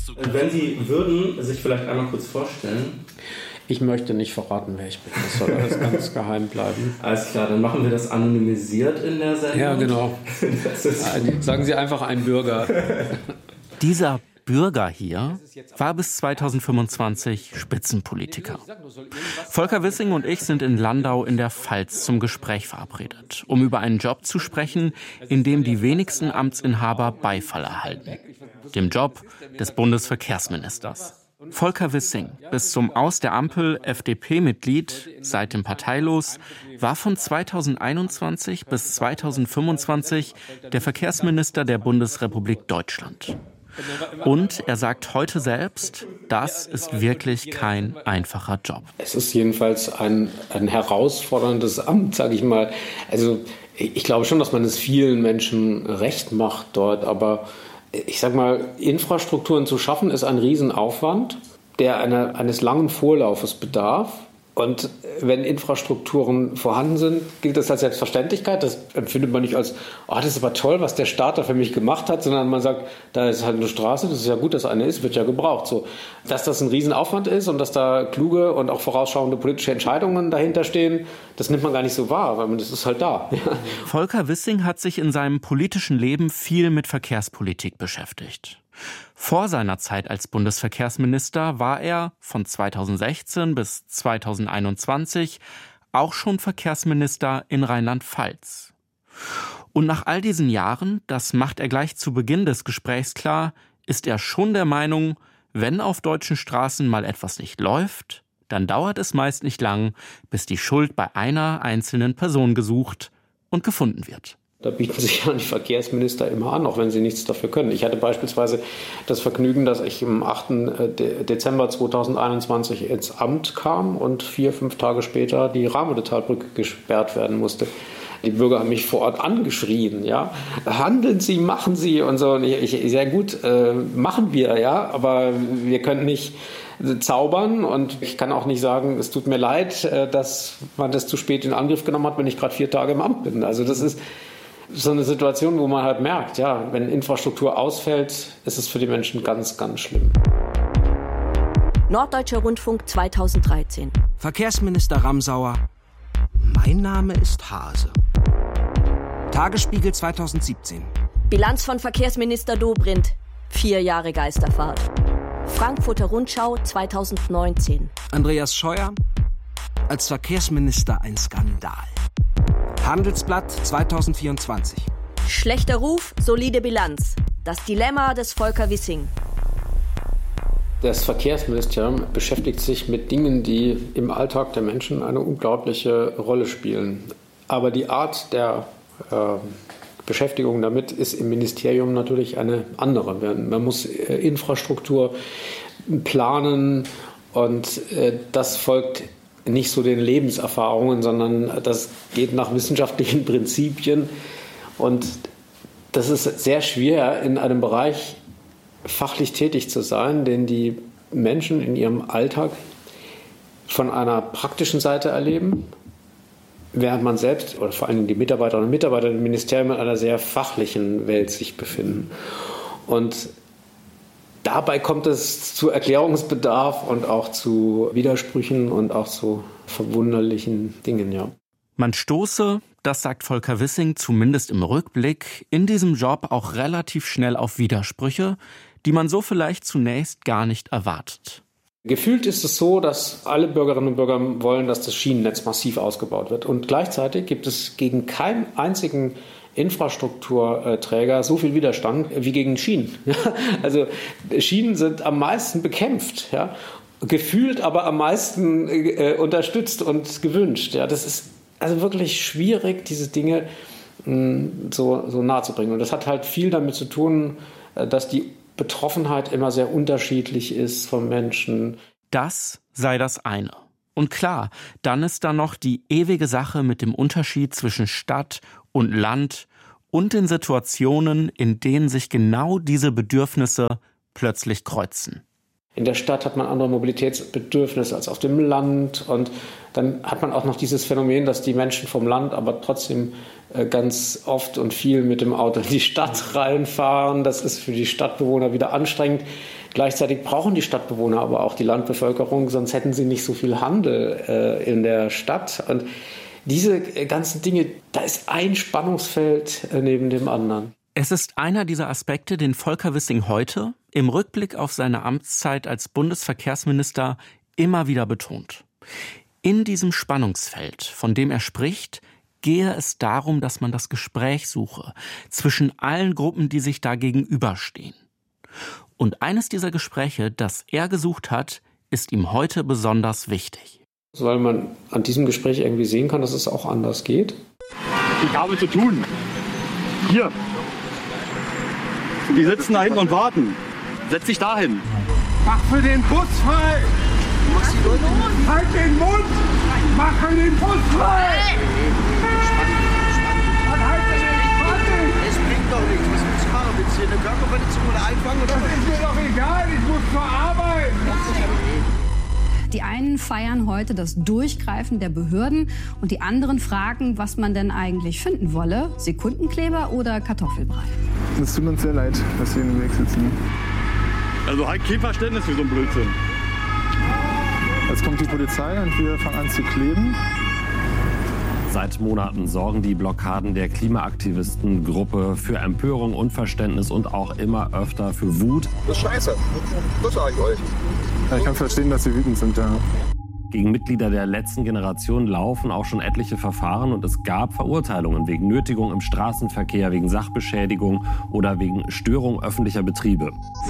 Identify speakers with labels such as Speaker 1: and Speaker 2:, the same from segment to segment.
Speaker 1: Wenn Sie würden sich vielleicht einmal kurz vorstellen.
Speaker 2: Ich möchte nicht verraten, wer ich bin. Das soll alles ganz geheim bleiben.
Speaker 1: Alles klar, dann machen wir das anonymisiert in der Sendung.
Speaker 2: Ja, genau. Sagen Sie einfach ein Bürger.
Speaker 3: Dieser Bürger hier war bis 2025 Spitzenpolitiker. Volker Wissing und ich sind in Landau in der Pfalz zum Gespräch verabredet, um über einen Job zu sprechen, in dem die wenigsten Amtsinhaber Beifall erhalten. Dem Job des Bundesverkehrsministers. Volker Wissing, bis zum Aus der Ampel FDP-Mitglied, seitdem parteilos, war von 2021 bis 2025 der Verkehrsminister der Bundesrepublik Deutschland. Und er sagt heute selbst, das ist wirklich kein einfacher Job.
Speaker 2: Es ist jedenfalls ein herausforderndes Amt, sage ich mal. Also ich glaube schon, dass man es vielen Menschen recht macht dort, aber ich sag mal, Infrastrukturen zu schaffen, ist ein Riesenaufwand, der eines langen Vorlaufes bedarf. Und wenn Infrastrukturen vorhanden sind, gilt das als Selbstverständlichkeit. Das empfindet man nicht als, oh, das ist aber toll, was der Staat da für mich gemacht hat, sondern man sagt, da ist halt eine Straße, das ist ja gut, dass eine ist, wird ja gebraucht. So, dass das ein Riesenaufwand ist und dass da kluge und auch vorausschauende politische Entscheidungen dahinter stehen, das nimmt man gar nicht so wahr, weil das ist halt da.
Speaker 3: Volker Wissing hat sich in seinem politischen Leben viel mit Verkehrspolitik beschäftigt. Vor seiner Zeit als Bundesverkehrsminister war er von 2016 bis 2021 auch schon Verkehrsminister in Rheinland-Pfalz. Und nach all diesen Jahren, das macht er gleich zu Beginn des Gesprächs klar, ist er schon der Meinung, wenn auf deutschen Straßen mal etwas nicht läuft, dann dauert es meist nicht lang, bis die Schuld bei einer einzelnen Person gesucht und gefunden wird.
Speaker 2: Da bieten sich ja die Verkehrsminister immer an, auch wenn sie nichts dafür können. Ich hatte beispielsweise das Vergnügen, dass ich am 8. Dezember 2021 ins Amt kam und 4-5 Tage später die Rahmentalbrücke gesperrt werden musste. Die Bürger haben mich vor Ort angeschrien, ja. Handeln Sie, machen Sie und so. Und sehr gut, machen wir, ja, aber wir können nicht zaubern und ich kann auch nicht sagen, es tut mir leid, dass man das zu spät in Angriff genommen hat, wenn ich gerade 4 Tage im Amt bin. Also das ist so eine Situation, wo man halt merkt, ja, wenn Infrastruktur ausfällt, ist es für die Menschen ganz, ganz schlimm.
Speaker 4: Norddeutscher Rundfunk 2013.
Speaker 5: Verkehrsminister Ramsauer. Mein Name ist Hase. Tagesspiegel 2017.
Speaker 4: Bilanz von Verkehrsminister Dobrindt. 4 Jahre Geisterfahrt. Frankfurter Rundschau 2019.
Speaker 5: Andreas Scheuer. Als Verkehrsminister ein Skandal. Handelsblatt 2024.
Speaker 4: Schlechter Ruf, solide Bilanz. Das Dilemma des Volker Wissing.
Speaker 2: Das Verkehrsministerium beschäftigt sich mit Dingen, die im Alltag der Menschen eine unglaubliche Rolle spielen. Aber die Art der Beschäftigung damit ist im Ministerium natürlich eine andere. Man muss Infrastruktur planen und das folgt nicht so den Lebenserfahrungen, sondern das geht nach wissenschaftlichen Prinzipien. Und das ist sehr schwer, in einem Bereich fachlich tätig zu sein, den die Menschen in ihrem Alltag von einer praktischen Seite erleben, während man selbst oder vor allem die Mitarbeiterinnen und Mitarbeiter im Ministerium in einer sehr fachlichen Welt sich befinden. Und dabei kommt es zu Erklärungsbedarf und auch zu Widersprüchen und auch zu verwunderlichen Dingen, ja.
Speaker 3: Man stoße, das sagt Volker Wissing zumindest im Rückblick, in diesem Job auch relativ schnell auf Widersprüche, die man so vielleicht zunächst gar nicht erwartet.
Speaker 2: Gefühlt ist es so, dass alle Bürgerinnen und Bürger wollen, dass das Schienennetz massiv ausgebaut wird. Und gleichzeitig gibt es gegen keinen einzigen Infrastrukturträger so viel Widerstand wie gegen Schienen. Also Schienen sind am meisten bekämpft, ja, gefühlt aber am meisten unterstützt und gewünscht. Ja, das ist also wirklich schwierig, diese Dinge so nahe zu bringen. Und das hat halt viel damit zu tun, dass die Betroffenheit immer sehr unterschiedlich ist von Menschen.
Speaker 3: Das sei das eine. Und klar, dann ist da noch die ewige Sache mit dem Unterschied zwischen Stadt und Land und den Situationen, in denen sich genau diese Bedürfnisse plötzlich kreuzen.
Speaker 2: In der Stadt hat man andere Mobilitätsbedürfnisse als auf dem Land. Und dann hat man auch noch dieses Phänomen, dass die Menschen vom Land aber trotzdem ganz oft und viel mit dem Auto in die Stadt reinfahren. Das ist für die Stadtbewohner wieder anstrengend. Gleichzeitig brauchen die Stadtbewohner aber auch die Landbevölkerung, sonst hätten sie nicht so viel Handel in der Stadt. Und diese ganzen Dinge, da ist ein Spannungsfeld neben dem anderen.
Speaker 3: Es ist einer dieser Aspekte, den Volker Wissing heute im Rückblick auf seine Amtszeit als Bundesverkehrsminister immer wieder betont. In diesem Spannungsfeld, von dem er spricht, gehe es darum, dass man das Gespräch suche zwischen allen Gruppen, die sich da gegenüberstehen. Und eines dieser Gespräche, das er gesucht hat, ist ihm heute besonders wichtig.
Speaker 2: Weil man an diesem Gespräch irgendwie sehen kann, dass es auch anders geht.
Speaker 6: Ich habe zu tun. Hier. Die sitzen da hinten und warten. Setz dich dahin.
Speaker 7: Mach für den Bus frei! Halt den Mund! Mach für den Bus frei!
Speaker 8: Es bringt doch nichts. Was willst du machen? Willst du hier eine Körperverletzung oder einfangen? Oder?
Speaker 7: Das ist mir doch egal, ich muss zur Arbeit!
Speaker 9: Die einen feiern heute das Durchgreifen der Behörden und die anderen fragen, was man denn eigentlich finden wolle. Sekundenkleber oder Kartoffelbrei?
Speaker 10: Es tut uns sehr leid, dass wir in den Weg sitzen.
Speaker 6: Also halt kein Verständnis für so einen Blödsinn.
Speaker 10: Jetzt kommt die Polizei und wir fangen an zu kleben.
Speaker 11: Seit Monaten sorgen die Blockaden der Klimaaktivistengruppe für Empörung, Unverständnis und auch immer öfter für Wut.
Speaker 7: Das ist scheiße. Das sage ich euch.
Speaker 10: Ja, ich kann verstehen, dass sie wütend sind, ja.
Speaker 11: Gegen Mitglieder der letzten Generation laufen auch schon etliche Verfahren und es gab Verurteilungen wegen Nötigung im Straßenverkehr, wegen Sachbeschädigung oder wegen Störung öffentlicher Betriebe.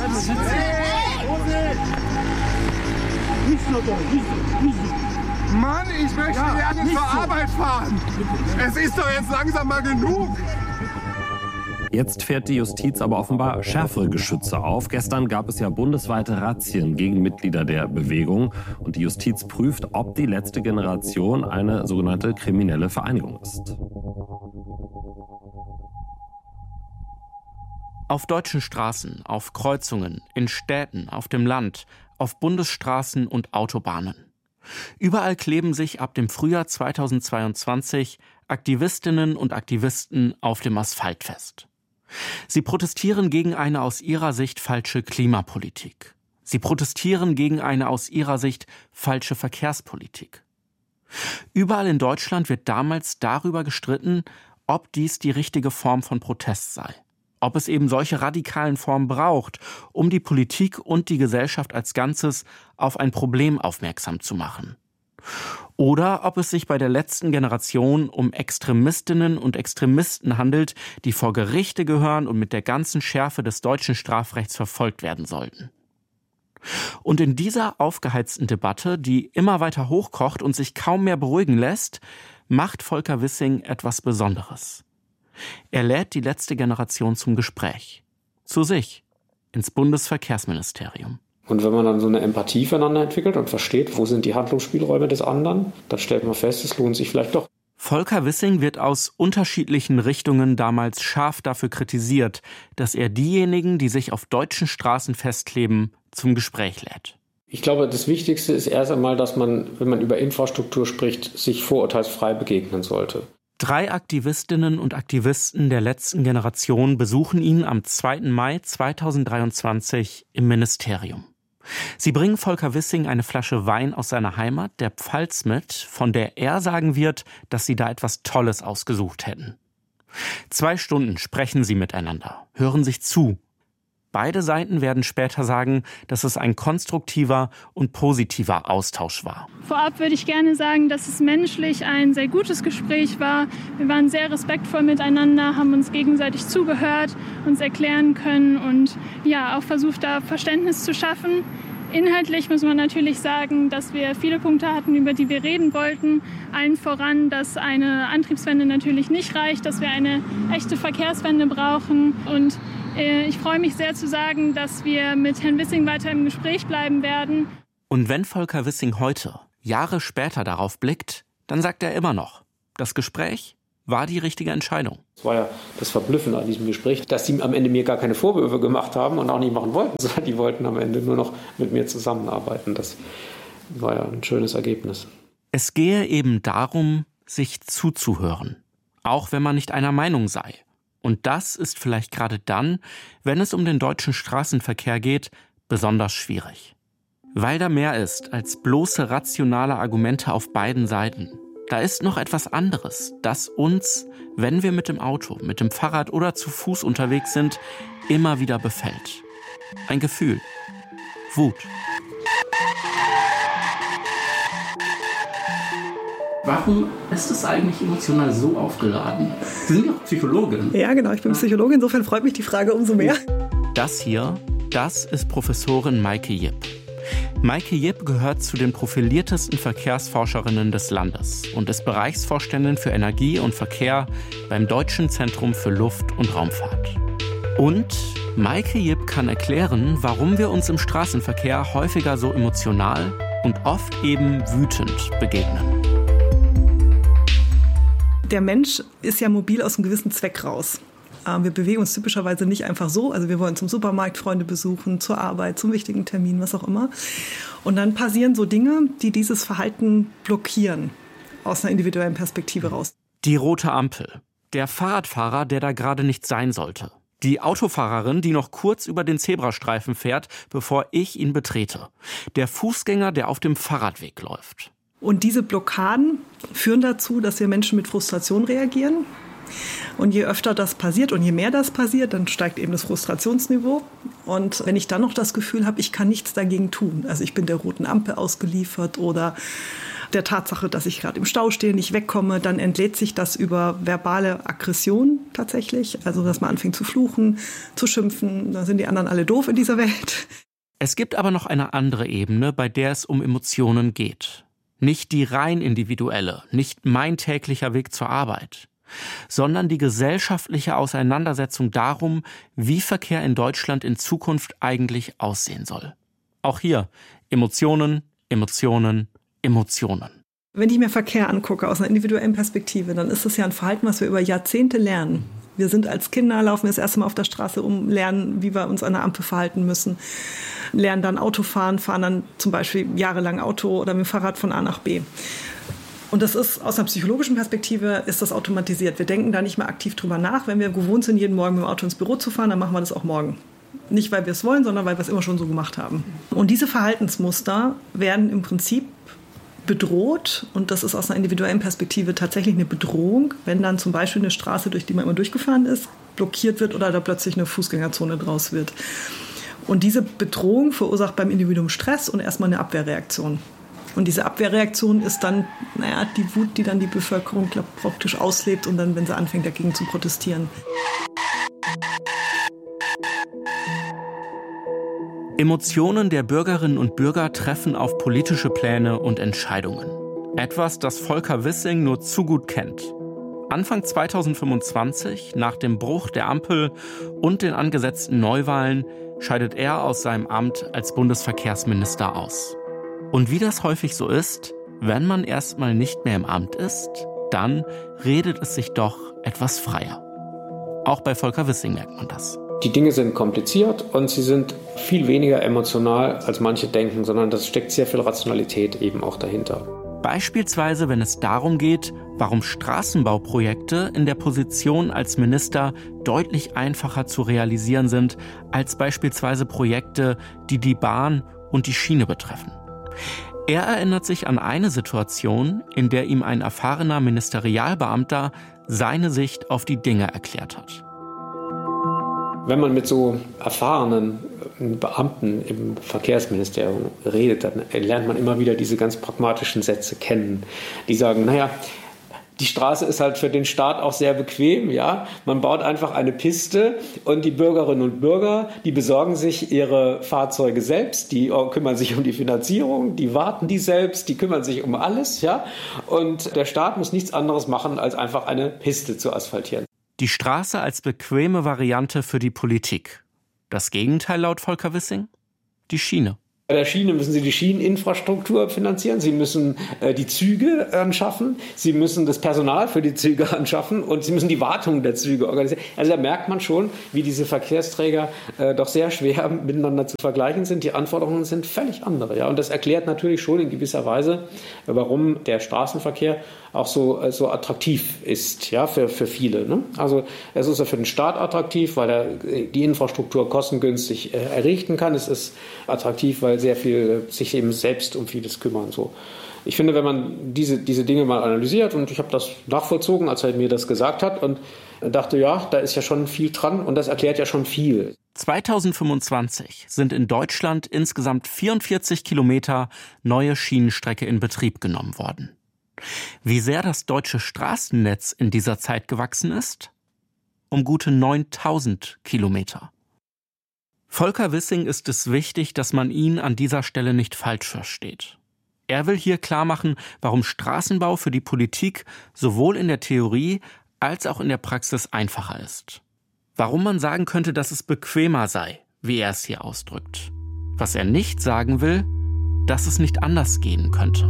Speaker 7: Mann, ich möchte gerne zur Arbeit fahren. Es ist doch jetzt langsam mal genug.
Speaker 11: Jetzt fährt die Justiz aber offenbar schärfere Geschütze auf. Gestern gab es ja bundesweite Razzien gegen Mitglieder der Bewegung. Und die Justiz prüft, ob die letzte Generation eine sogenannte kriminelle Vereinigung ist.
Speaker 3: Auf deutschen Straßen, auf Kreuzungen, in Städten, auf dem Land, auf Bundesstraßen und Autobahnen. Überall kleben sich ab dem Frühjahr 2022 Aktivistinnen und Aktivisten auf dem Asphalt fest. Sie protestieren gegen eine aus ihrer Sicht falsche Klimapolitik. Sie protestieren gegen eine aus ihrer Sicht falsche Verkehrspolitik. Überall in Deutschland wird damals darüber gestritten, ob dies die richtige Form von Protest sei. Ob es eben solche radikalen Formen braucht, um die Politik und die Gesellschaft als Ganzes auf ein Problem aufmerksam zu machen. Oder ob es sich bei der letzten Generation um Extremistinnen und Extremisten handelt, die vor Gerichte gehören und mit der ganzen Schärfe des deutschen Strafrechts verfolgt werden sollten. Und in dieser aufgeheizten Debatte, die immer weiter hochkocht und sich kaum mehr beruhigen lässt, macht Volker Wissing etwas Besonderes. Er lädt die letzte Generation zum Gespräch. Zu sich, ins Bundesverkehrsministerium.
Speaker 2: Und wenn man dann so eine Empathie füreinander entwickelt und versteht, wo sind die Handlungsspielräume des anderen, dann stellt man fest, es lohnt sich vielleicht doch.
Speaker 3: Volker Wissing wird aus unterschiedlichen Richtungen damals scharf dafür kritisiert, dass er diejenigen, die sich auf deutschen Straßen festkleben, zum Gespräch lädt.
Speaker 2: Ich glaube, das Wichtigste ist erst einmal, dass man, wenn man über Infrastruktur spricht, sich vorurteilsfrei begegnen sollte.
Speaker 3: 3 Aktivistinnen und Aktivisten der letzten Generation besuchen ihn am 2. Mai 2023 im Ministerium. Sie bringen Volker Wissing eine Flasche Wein aus seiner Heimat, der Pfalz, mit, von der er sagen wird, dass sie da etwas Tolles ausgesucht hätten. 2 Stunden sprechen sie miteinander, hören sich zu. Beide Seiten werden später sagen, dass es ein konstruktiver und positiver Austausch war.
Speaker 12: Vorab würde ich gerne sagen, dass es menschlich ein sehr gutes Gespräch war. Wir waren sehr respektvoll miteinander, haben uns gegenseitig zugehört, uns erklären können und ja, auch versucht, da Verständnis zu schaffen. Inhaltlich muss man natürlich sagen, dass wir viele Punkte hatten, über die wir reden wollten. Allen voran, dass eine Antriebswende natürlich nicht reicht, dass wir eine echte Verkehrswende brauchen. Und ich freue mich sehr zu sagen, dass wir mit Herrn Wissing weiter im Gespräch bleiben werden.
Speaker 3: Und wenn Volker Wissing heute, Jahre später, darauf blickt, dann sagt er immer noch, das Gespräch war die richtige Entscheidung.
Speaker 2: Das war ja das Verblüffende an diesem Gespräch, dass sie am Ende mir gar keine Vorwürfe gemacht haben und auch nicht machen wollten, sondern die wollten am Ende nur noch mit mir zusammenarbeiten. Das war ja ein schönes Ergebnis.
Speaker 3: Es gehe eben darum, sich zuzuhören, auch wenn man nicht einer Meinung sei. Und das ist vielleicht gerade dann, wenn es um den deutschen Straßenverkehr geht, besonders schwierig. Weil da mehr ist als bloße rationale Argumente auf beiden Seiten. Da ist noch etwas anderes, das uns, wenn wir mit dem Auto, mit dem Fahrrad oder zu Fuß unterwegs sind, immer wieder befällt. Ein Gefühl. Wut.
Speaker 1: Warum ist es eigentlich emotional so aufgeladen? Sie sind ja auch Psychologin.
Speaker 13: Ja, genau, ich bin Psychologin. Insofern freut mich die Frage umso mehr.
Speaker 3: Das hier, das ist Professorin Maike Jipp. Maike Jipp gehört zu den profiliertesten Verkehrsforscherinnen des Landes und ist Bereichsvorständin für Energie und Verkehr beim Deutschen Zentrum für Luft- und Raumfahrt. Und Maike Jipp kann erklären, warum wir uns im Straßenverkehr häufiger so emotional und oft eben wütend begegnen.
Speaker 13: Der Mensch ist ja mobil aus einem gewissen Zweck raus. Wir bewegen uns typischerweise nicht einfach so. Also wir wollen zum Supermarkt Freunde besuchen, zur Arbeit, zum wichtigen Termin, was auch immer. Und dann passieren so Dinge, die dieses Verhalten blockieren, aus einer individuellen Perspektive raus.
Speaker 3: Die rote Ampel. Der Fahrradfahrer, der da gerade nicht sein sollte. Die Autofahrerin, die noch kurz über den Zebrastreifen fährt, bevor ich ihn betrete. Der Fußgänger, der auf dem Fahrradweg läuft.
Speaker 13: Und diese Blockaden führen dazu, dass wir Menschen mit Frustration reagieren. Und je öfter das passiert und je mehr das passiert, dann steigt eben das Frustrationsniveau. Und wenn ich dann noch das Gefühl habe, ich kann nichts dagegen tun, also ich bin der roten Ampel ausgeliefert oder der Tatsache, dass ich gerade im Stau stehe, nicht wegkomme, dann entlädt sich das über verbale Aggression tatsächlich. Also dass man anfängt zu fluchen, zu schimpfen, da sind die anderen alle doof in dieser Welt.
Speaker 3: Es gibt aber noch eine andere Ebene, bei der es um Emotionen geht. Nicht die rein individuelle, nicht mein täglicher Weg zur Arbeit, sondern die gesellschaftliche Auseinandersetzung darum, wie Verkehr in Deutschland in Zukunft eigentlich aussehen soll. Auch hier Emotionen, Emotionen, Emotionen.
Speaker 13: Wenn ich mir Verkehr angucke aus einer individuellen Perspektive, dann ist das ja ein Verhalten, was wir über Jahrzehnte lernen. Wir sind als Kinder, laufen wir das erste Mal auf der Straße lernen, wie wir uns an der Ampel verhalten müssen. Lernen dann Auto fahren, fahren dann zum Beispiel jahrelang Auto oder mit dem Fahrrad von A nach B. Und das ist aus einer psychologischen Perspektive ist das automatisiert. Wir denken da nicht mehr aktiv drüber nach. Wenn wir gewohnt sind, jeden Morgen mit dem Auto ins Büro zu fahren, dann machen wir das auch morgen. Nicht, weil wir es wollen, sondern weil wir es immer schon so gemacht haben. Und diese Verhaltensmuster werden im Prinzip bedroht, und das ist aus einer individuellen Perspektive tatsächlich eine Bedrohung, wenn dann zum Beispiel eine Straße, durch die man immer durchgefahren ist, blockiert wird oder da plötzlich eine Fußgängerzone draus wird. Und diese Bedrohung verursacht beim Individuum Stress und erstmal eine Abwehrreaktion. Und diese Abwehrreaktion ist dann, die Wut, die dann die Bevölkerung praktisch auslebt und dann, wenn sie anfängt, dagegen zu protestieren.
Speaker 3: Emotionen der Bürgerinnen und Bürger treffen auf politische Pläne und Entscheidungen. Etwas, das Volker Wissing nur zu gut kennt. Anfang 2025, nach dem Bruch der Ampel und den angesetzten Neuwahlen, scheidet er aus seinem Amt als Bundesverkehrsminister aus. Und wie das häufig so ist, wenn man erstmal nicht mehr im Amt ist, dann redet es sich doch etwas freier. Auch bei Volker Wissing merkt man das.
Speaker 2: Die Dinge sind kompliziert und sie sind viel weniger emotional, als manche denken, sondern das steckt sehr viel Rationalität eben auch dahinter.
Speaker 3: Beispielsweise, wenn es darum geht, warum Straßenbauprojekte in der Position als Minister deutlich einfacher zu realisieren sind, als beispielsweise Projekte, die die Bahn und die Schiene betreffen. Er erinnert sich an eine Situation, in der ihm ein erfahrener Ministerialbeamter seine Sicht auf die Dinge erklärt hat.
Speaker 2: Wenn man mit so erfahrenen Beamten im Verkehrsministerium redet, dann lernt man immer wieder diese ganz pragmatischen Sätze kennen. Die sagen, die Straße ist halt für den Staat auch sehr bequem, ja. Man baut einfach eine Piste und die Bürgerinnen und Bürger, die besorgen sich ihre Fahrzeuge selbst, die kümmern sich um die Finanzierung, die warten die selbst, die kümmern sich um alles, ja. Und der Staat muss nichts anderes machen, als einfach eine Piste zu asphaltieren.
Speaker 3: Die Straße als bequeme Variante für die Politik. Das Gegenteil laut Volker Wissing? Die Schiene.
Speaker 2: Bei der Schiene müssen Sie die Schieneninfrastruktur finanzieren, Sie müssen die Züge anschaffen, Sie müssen das Personal für die Züge anschaffen und Sie müssen die Wartung der Züge organisieren. Also da merkt man schon, wie diese Verkehrsträger doch sehr schwer miteinander zu vergleichen sind. Die Anforderungen sind völlig andere. Ja? Und das erklärt natürlich schon in gewisser Weise, warum der Straßenverkehr auch so attraktiv ist, ja, für viele. Ne? Also es ist ja für den Staat attraktiv, weil er die Infrastruktur kostengünstig errichten kann. Es ist attraktiv, weil sehr viel sich eben selbst um vieles kümmern. So. Ich finde, wenn man diese Dinge mal analysiert, und ich habe das nachvollzogen, als er mir das gesagt hat, und dachte, ja, da ist ja schon viel dran und das erklärt ja schon viel.
Speaker 3: 2025 sind in Deutschland insgesamt 44 Kilometer neue Schienenstrecke in Betrieb genommen worden. Wie sehr das deutsche Straßennetz in dieser Zeit gewachsen ist? Um gute 9000 Kilometer. Volker Wissing ist es wichtig, dass man ihn an dieser Stelle nicht falsch versteht. Er will hier klarmachen, warum Straßenbau für die Politik sowohl in der Theorie als auch in der Praxis einfacher ist. Warum man sagen könnte, dass es bequemer sei, wie er es hier ausdrückt. Was er nicht sagen will, dass es nicht anders gehen könnte.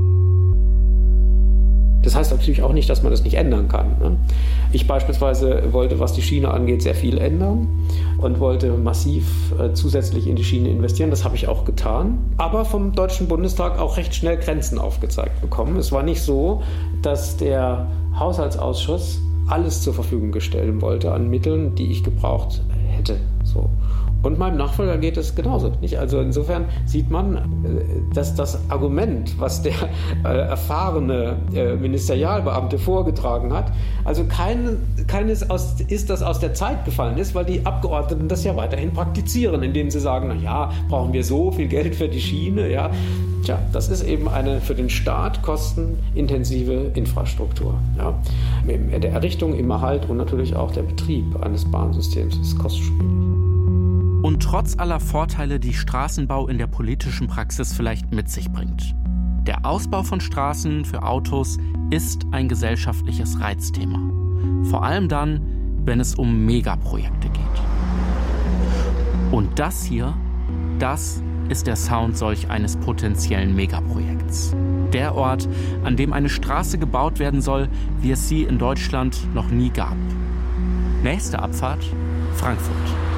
Speaker 2: Das heißt natürlich auch nicht, dass man das nicht ändern kann. Ne? Ich beispielsweise wollte, was die Schiene angeht, sehr viel ändern und wollte massiv zusätzlich in die Schiene investieren. Das habe ich auch getan, aber vom Deutschen Bundestag auch recht schnell Grenzen aufgezeigt bekommen. Es war nicht so, dass der Haushaltsausschuss alles zur Verfügung stellen wollte an Mitteln, die ich gebraucht hätte. So. Und meinem Nachfolger geht es genauso. Nicht? Also insofern sieht man, dass das Argument, was der erfahrene Ministerialbeamte vorgetragen hat, also keines ist, das aus der Zeit gefallen ist, weil die Abgeordneten das ja weiterhin praktizieren, indem sie sagen, na ja, brauchen wir so viel Geld für die Schiene, ja. Tja, das ist eben eine für den Staat kostenintensive Infrastruktur. Ja. Der Errichtung, im Erhalt und natürlich auch der Betrieb eines Bahnsystems ist kostspielig.
Speaker 3: Und trotz aller Vorteile, die Straßenbau in der politischen Praxis vielleicht mit sich bringt. Der Ausbau von Straßen für Autos ist ein gesellschaftliches Reizthema. Vor allem dann, wenn es um Megaprojekte geht. Und das hier, das ist der Sound solch eines potenziellen Megaprojekts. Der Ort, an dem eine Straße gebaut werden soll, wie es sie in Deutschland noch nie gab. Nächste Abfahrt: Frankfurt.